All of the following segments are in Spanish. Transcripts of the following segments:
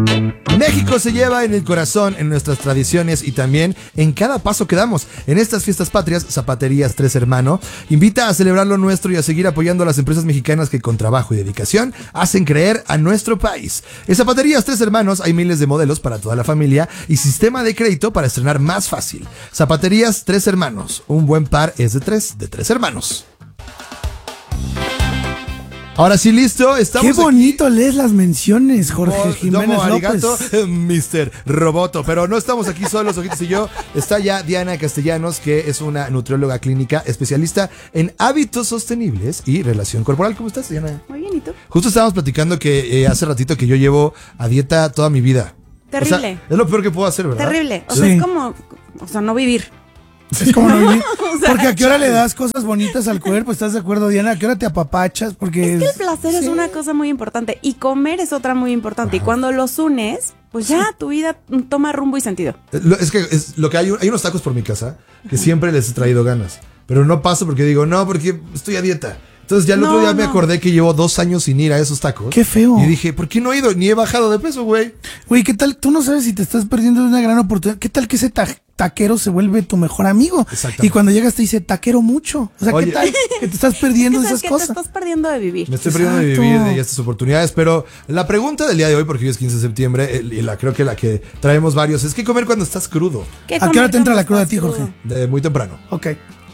México se lleva en el corazón, en nuestras tradiciones y también en cada paso que damos. En estas fiestas patrias, Zapaterías Tres Hermanos invita a celebrar lo nuestro y a seguir apoyando a las empresas mexicanas que con trabajo y dedicación hacen creer a nuestro país. En Zapaterías Tres Hermanos hay miles de modelos para toda la familia y sistema de crédito para estrenar más fácil. Zapaterías Tres Hermanos, un buen par es de tres hermanos. Ahora sí, listo, estamos Qué bonito aquí. Lees las menciones, Jorge Jiménez López. Mr. Roboto, pero no estamos aquí solos, Ojitos y yo. Está ya Diana Castellanos, que es una nutrióloga clínica especialista en hábitos sostenibles y relación corporal. ¿Cómo estás, Diana? Muy bien, ¿y tú? Justo estábamos platicando que hace ratito que yo llevo a dieta toda mi vida. Terrible. O sea, es lo peor que puedo hacer, ¿verdad? Terrible. O sea, es como, no vivir. Es como no vivir. O sea, porque a qué hora le das cosas bonitas al cuerpo, ¿estás de acuerdo, Diana? ¿A qué hora te apapachas? Porque es que el placer es una cosa muy importante y comer es otra muy importante. Ajá. Y cuando los unes, pues ya tu vida toma rumbo y sentido. Es que es lo que hay unos tacos por mi casa que siempre les he traído ganas, pero no paso porque digo, no, porque estoy a dieta. Entonces ya el otro día me acordé que llevo 2 años sin ir a esos tacos. Qué feo. Y dije, ¿por qué no he ido? Ni he bajado de peso, güey. Güey, ¿qué tal? Tú no sabes si te estás perdiendo de una gran oportunidad. ¿Qué tal que ese taquero se vuelve tu mejor amigo? Y cuando llegas te dice, taquero mucho. O sea, ¿qué tal que te estás perdiendo de esas cosas? Te estás perdiendo de vivir. Me estoy perdiendo de vivir de estas oportunidades. Pero la pregunta del día de hoy, porque hoy es 15 de septiembre, y creo que la que traemos varios, es ¿qué comer cuando estás crudo? ¿A qué hora te entra la cruda a ti, Jorge? Muy temprano. Ok.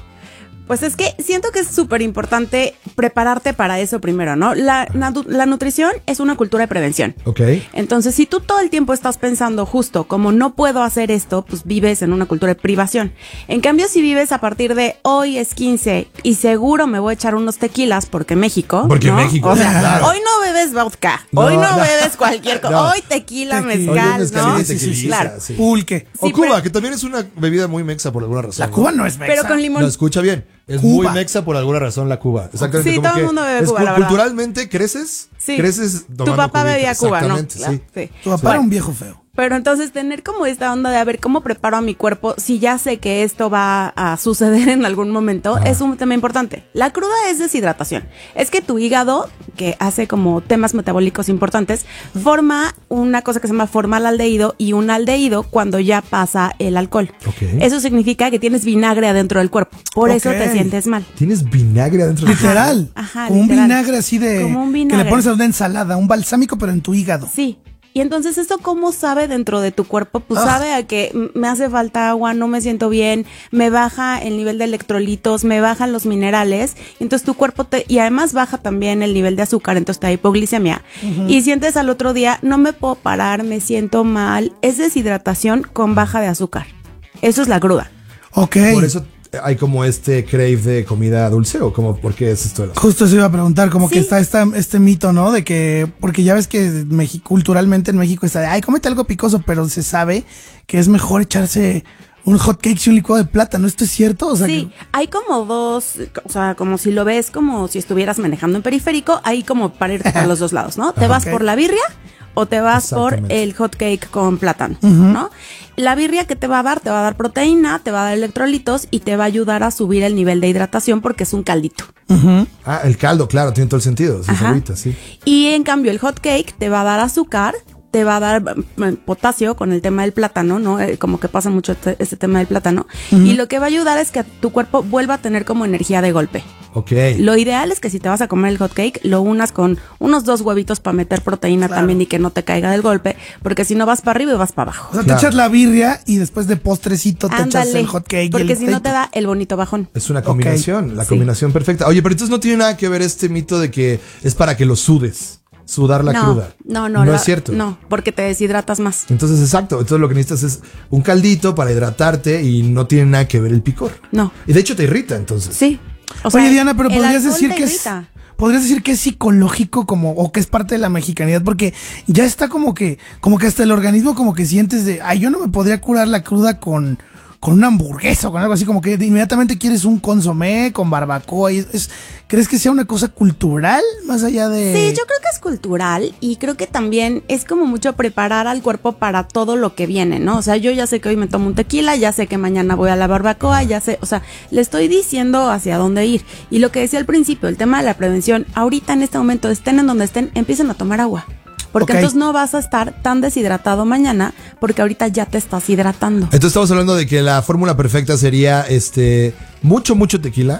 Pues es que siento que es súper importante prepararte para eso primero, ¿no? La nutrición es una cultura de prevención. Ok. Entonces, si tú todo el tiempo estás pensando justo como no puedo hacer esto, pues vives en una cultura de privación. En cambio, si vives a partir de hoy es 15 y seguro me voy a echar unos tequilas porque México, porque ¿no? México, o sea, claro. Hoy no bebes vodka, hoy no bebes cualquier cosa, hoy tequila, mezcal, ¿no? Sí, claro. Sí. Pulque. O Cuba, que también es una bebida muy mexa por alguna razón. La Cuba no es mexa. Pero con limón. Lo escucha bien. Es Cuba. Muy mexa por alguna razón la Cuba. Exactamente. Sí, como todo el mundo bebe Cuba, la verdad. Culturalmente creces. Sí. Creces tomando tu papá cubita. bebía Cuba, ¿no? Sí. Sí. Tu papá era un viejo feo. Pero entonces tener como esta onda de a ver cómo preparo a mi cuerpo, si ya sé que esto va a suceder en algún momento, es un tema importante. La cruda es deshidratación. Es que tu hígado, que hace como temas metabólicos importantes, forma una cosa que se llama formaldehído y un aldehído cuando ya pasa el alcohol. Okay. Eso significa que tienes vinagre adentro del cuerpo. Por eso te sientes mal. ¿Tienes vinagre adentro del cuerpo? Literal. Ajá, como literal. un vinagre así de... Como un vinagre. Que le pones a una ensalada, un balsámico, pero en tu hígado. Sí. Y entonces, ¿esto cómo sabe dentro de tu cuerpo? Pues sabe a que me hace falta agua, no me siento bien, me baja el nivel de electrolitos, me bajan los minerales, entonces tu cuerpo y además baja también el nivel de azúcar, entonces te da hipoglicemia. Y sientes al otro día, no me puedo parar, me siento mal, es deshidratación con baja de azúcar. Eso es la cruda. Ok. Por eso hay como este crave de comida dulce, o como, ¿por qué es esto? Justo se iba a preguntar, como sí. que está este mito, ¿no? De que, porque ya ves que culturalmente en México está de, ay, cómete algo picoso, pero se sabe que es mejor echarse un hot cake y un licuado de plátano. ¿Esto es cierto? O sea, sí, hay como dos, o sea, como si lo ves como si estuvieras manejando en periférico, hay como para ir por los dos lados, ¿no? Te vas por la birria o te vas por el hot cake con plátano, ¿no? La birria que te va a dar proteína, te va a dar electrolitos y te va a ayudar a subir el nivel de hidratación porque es un caldito. Ah, el caldo, claro, tiene todo el sentido. Sí, ahorita, sí. Y en cambio el hot cake te va a dar azúcar, te va a dar potasio con el tema del plátano, ¿no? Como que pasa mucho este tema del plátano. Y lo que va a ayudar es que tu cuerpo vuelva a tener como energía de golpe. Ok. Lo ideal es que si te vas a comer el hot cake, lo unas con unos 2 huevitos para meter proteína también y que no te caiga del golpe, porque si no vas para arriba y vas para abajo. O sea, te echas la birria y después de postrecito te echas el hot cake. Porque si no te da el bonito bajón. Es una combinación, la combinación perfecta. Oye, pero entonces no tiene nada que ver este mito de que es para que lo sudes. Sudar la cruda. No es cierto. No, porque te deshidratas más. Entonces, exacto. Entonces lo que necesitas es un caldito para hidratarte y no tiene nada que ver el picor. No. Y de hecho te irrita, entonces. Sí. O sea, oye, Diana, pero podrías decir que es psicológico como, o que es parte de la mexicanidad, porque ya está como que hasta el organismo como que sientes de, ay, yo no me podría curar la cruda con una hamburguesa o con algo así, como que inmediatamente quieres un consomé con barbacoa. ¿Crees que sea una cosa cultural más allá de...? Sí, yo creo que es cultural y creo que también es como mucho preparar al cuerpo para todo lo que viene, ¿no? O sea, yo ya sé que hoy me tomo un tequila, ya sé que mañana voy a la barbacoa, ya sé, o sea, le estoy diciendo hacia dónde ir. Y lo que decía al principio, el tema de la prevención, ahorita en este momento, estén en donde estén, empiecen a tomar agua. porque entonces no vas a estar tan deshidratado mañana, porque ahorita ya te estás hidratando. Entonces estamos hablando de que la fórmula perfecta sería mucho tequila.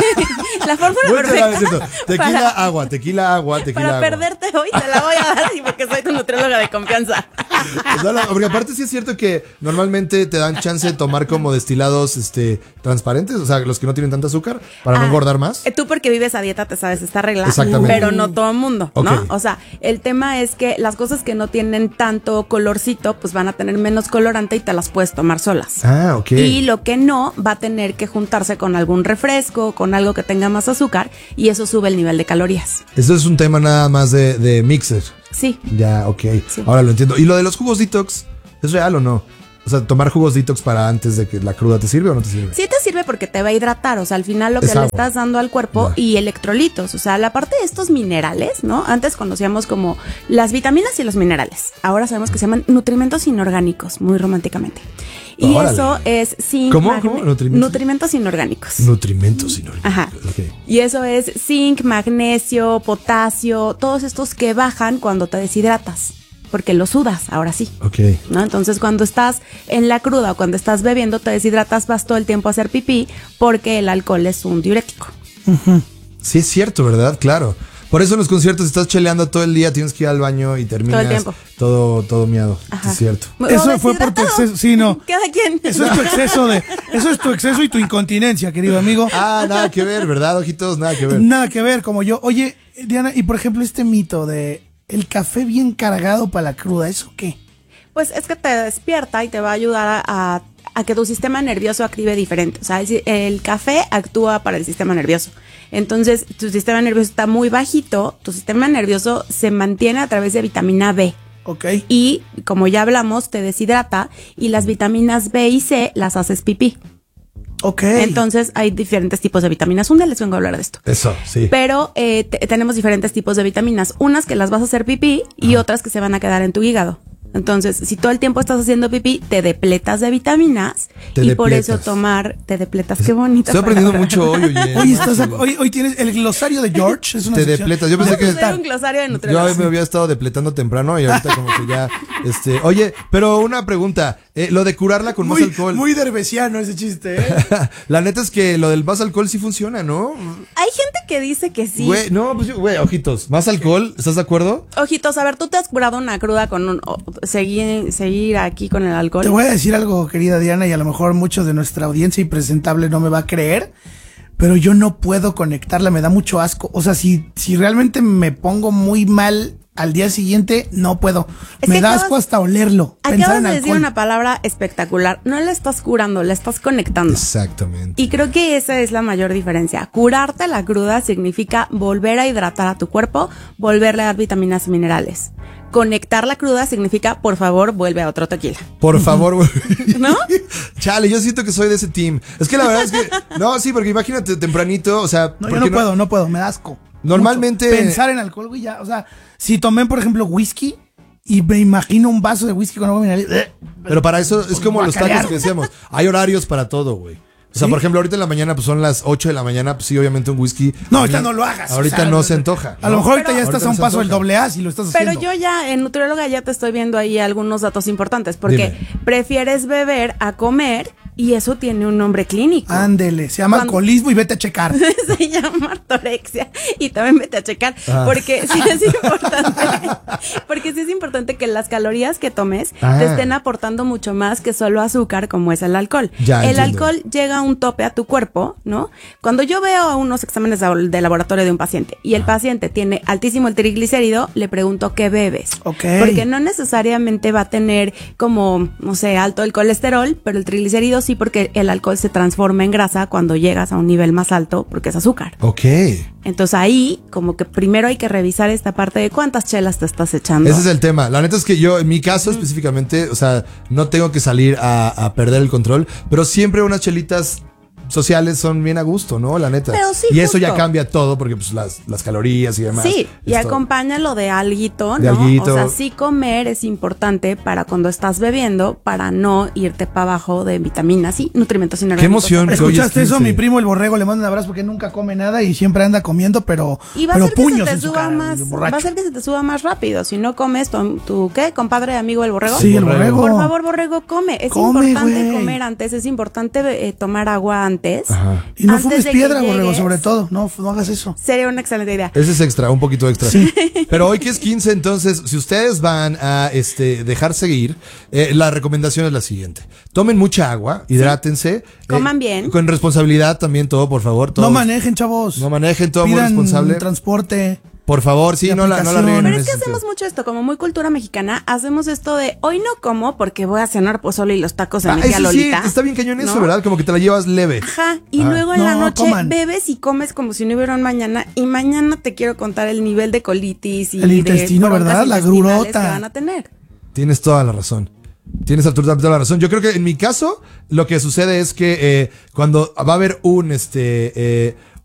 La fórmula perfecta. Tequila, agua. Para perderte hoy te la voy a dar así porque soy tu nutrióloga de confianza. Porque aparte sí es cierto que normalmente te dan chance de tomar como destilados transparentes, o sea, los que no tienen tanta azúcar, para no engordar más. Tú porque vives a dieta te sabes esta regla, exactamente, pero no todo el mundo, ¿no? Okay. O sea, el tema es que las cosas que no tienen tanto colorcito, pues van a tener menos colorante y te las puedes tomar solas. Ah, ok. Y lo que no, va a tener que juntarse con algún refresco, con algo que tenga más azúcar, y eso sube el nivel de calorías. Eso es un tema nada más de mixer. Sí. Ya, ok. Sí. Ahora lo entiendo. ¿Y lo de los jugos detox? ¿Es real o no? O sea, ¿tomar jugos detox para antes de que la cruda te sirve o no te sirve? Sí te sirve porque te va a hidratar, o sea, al final lo que le estás dando al cuerpo y electrolitos, o sea, la parte de estos minerales, ¿no? Antes conocíamos como las vitaminas y los minerales, ahora sabemos que se llaman nutrimentos inorgánicos, muy románticamente. Y eso es zinc. ¿Cómo? Nutrimentos inorgánicos. Nutrimentos inorgánicos. Ajá. Okay. Y eso es zinc, magnesio, potasio, todos estos que bajan cuando te deshidratas. Porque lo sudas, ahora sí. Ok. ¿No? Entonces, cuando estás en la cruda o cuando estás bebiendo, te deshidratas, vas todo el tiempo a hacer pipí porque el alcohol es un diurético. Uh-huh. Sí, es cierto, ¿verdad? Claro. Por eso en los conciertos estás cheleando todo el día, tienes que ir al baño y terminas todo miado. Es cierto. Eso fue por tu exceso. Sí, no. Cada quien. Eso es tu exceso y tu incontinencia, querido amigo. Nada que ver, ¿verdad, ojitos? Nada que ver. Nada que ver, como yo. Oye, Diana, y por ejemplo, este mito de el café bien cargado para la cruda, ¿eso qué? Pues es que te despierta y te va a ayudar a que tu sistema nervioso active diferente. O sea, el café actúa para el sistema nervioso. Entonces, tu sistema nervioso está muy bajito, tu sistema nervioso se mantiene a través de vitamina B. Ok. Y, como ya hablamos, te deshidrata y las vitaminas B y C las haces pipí. Ok. Entonces, hay diferentes tipos de vitaminas. Un día les vengo a hablar de esto. Eso, sí. Pero tenemos diferentes tipos de vitaminas. Unas que las vas a hacer pipí y otras que se van a quedar en tu hígado. Entonces, si todo el tiempo estás haciendo pipí, te depletas de vitaminas por eso te depletas. Qué bonita. Estoy aprendiendo mucho hoy, oye. Hoy tienes el glosario de George. Es una te depletas. Yo pensé que un glosario de nutriólogos. Yo me había estado depletando temprano y ahorita como que ya, Oye, pero una pregunta. Lo de curarla con más alcohol. Muy derbesiano ese chiste, La neta es que lo del más alcohol sí funciona, ¿no? Hay gente que dice que sí. Güey, ojitos. ¿Más alcohol? ¿Estás de acuerdo? Ojitos, a ver, ¿tú te has curado una cruda con seguir aquí con el alcohol? Te voy a decir algo, querida Diana, y a lo mejor mucho de nuestra audiencia impresentable no me va a creer, pero yo no puedo conectarla, me da mucho asco. O sea, si realmente me pongo muy mal al día siguiente, no puedo. Me da asco hasta olerlo. Acabas de decir una palabra espectacular. No la estás curando, la estás conectando. Exactamente. Y creo que esa es la mayor diferencia. Curarte la cruda significa volver a hidratar a tu cuerpo, volverle a dar vitaminas y minerales. Conectar la cruda significa, por favor, vuelve a otro tequila. Por favor, ¿no? Chale, yo siento que soy de ese team. Es que la verdad es que, no, sí, porque imagínate tempranito, o sea. No, yo no puedo, me da asco. Normalmente. Mucho. Pensar en alcohol, güey, ya, o sea, si tomé, por ejemplo, whisky y me imagino un vaso de whisky con agua mineral. Pero para eso es como los tacos que decíamos. Hay horarios para todo, güey. O sea, por ejemplo, ahorita en la mañana, pues son las 8 de la mañana, pues sí, obviamente un whisky. No, ahorita no lo hagas. Ahorita no se antoja. A lo mejor ahorita ya estás a un paso del AA si lo estás haciendo. Pero yo ya, en nutrióloga, ya te estoy viendo ahí algunos datos importantes, porque prefieres beber a comer y eso tiene un nombre clínico. Ándele, se llama alcoholismo y vete a checar. Se llama ortorexia y también vete a checar, porque sí es importante. Porque sí es importante que las calorías que tomes te estén aportando mucho más que solo azúcar, como es el alcohol. El alcohol llega a un tope a tu cuerpo, ¿no? Cuando yo veo unos exámenes de laboratorio de un paciente y el paciente tiene altísimo el triglicérido, le pregunto ¿qué bebes? Porque no necesariamente va a tener como, no sé, alto el colesterol, pero el triglicérido sí, porque el alcohol se transforma en grasa cuando llegas a un nivel más alto, porque es azúcar. Entonces ahí, como que primero hay que revisar esta parte de cuántas chelas te estás echando. Ese es el tema. La neta es que yo, en mi caso específicamente, o sea, no tengo que salir a perder el control, pero siempre unas chelitas sociales son bien a gusto, ¿no? La neta. Pero sí, y eso ya justo. cambia todo porque pues las calorías y demás. Sí, y es todo. acompáñalo de alguito, De ¿no? alguito. O sea, sí comer es importante para cuando estás bebiendo, para no irte para abajo de vitaminas y nutrimentos inorgánicos. Qué emoción. Que hoy es ¿Escuchaste eso? 15. Mi primo el borrego le mando un abrazo porque nunca come nada y siempre anda comiendo, pero Y va a ser que se puños te en su suba cara, más, el va borracho. a ser que se te suba más rápido. Si no comes, tu ¿qué? Compadre, amigo, el borrego. Sí, el borrego. Por favor, borrego, come. Es Come, importante güey. comer antes, es importante tomar agua antes. Ajá. Y no Antes fumes de que piedra, borrego, llegues. sobre todo. No hagas eso. Sería una excelente idea. Ese es extra, un poquito extra. Sí. Pero hoy que es 15, entonces, si ustedes van a dejar seguir, la recomendación es la siguiente. Tomen mucha agua, hidrátense. Coman bien. Con responsabilidad también todo, por favor. Todos. No manejen, chavos. No manejen, todo muy Pidan responsable. transporte. Por favor, sí, de no la aplicación. rieguen. Pero en es que ese hacemos sentido. mucho esto, como muy cultura mexicana, hacemos esto de hoy no como porque voy a cenar pozole y los tacos de mi tía Eso sí, Lolita. está bien cañón eso, ¿no? ¿verdad? Como que te la llevas leve. Ajá, y Ah. luego en la No, noche coman. bebes y comes como si no hubiera un mañana. Y mañana te quiero contar el nivel de colitis y El de intestino, broncas ¿verdad? La intestinales grurota. que van a tener. Tienes toda la razón. Tienes absolutamente toda la razón. Yo creo que en mi caso, lo que sucede es que cuando va a haber